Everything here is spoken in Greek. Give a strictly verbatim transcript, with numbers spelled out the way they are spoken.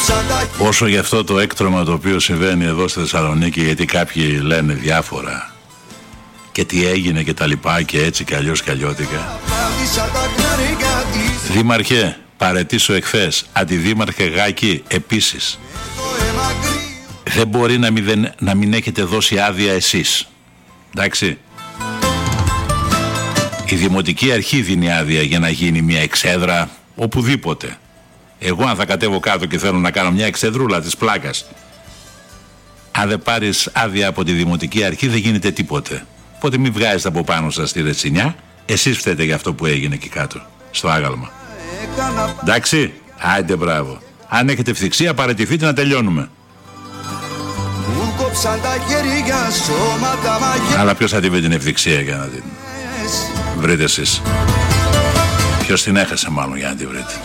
Όσο για αυτό το έκτρωμα το οποίο συμβαίνει εδώ στη Θεσσαλονίκη, γιατί κάποιοι λένε διάφορα και τι έγινε και τα λοιπά και έτσι και αλλιώς και αλλιώτικα. Δήμαρχε, παρετήσω εχθές. Αντιδήμαρχε Γάκη επίσης. Δεν μπορεί να μην, να μην έχετε δώσει άδεια εσείς. Εντάξει. Η Δημοτική Αρχή δίνει άδεια για να γίνει μια εξέδρα οπουδήποτε. Εγώ αν θα κατέβω κάτω και θέλω να κάνω μια εξεδρούλα της πλάκας, αν δεν πάρεις άδεια από τη Δημοτική Αρχή δεν γίνεται τίποτε. Οπότε μην βγάζετε από πάνω σας τη ρετσινιά. Εσείς φταίτε για αυτό που έγινε εκεί κάτω στο άγαλμα. Εντάξει, άντε μπράβο. Αν έχετε ευθυξία παραιτηθείτε να τελειώνουμε. Αλλά ποιος θα τη βρει την ευθυξία για να την βρείτε εσείς? Ποιος την έχασε μάλλον για να την βρείτε?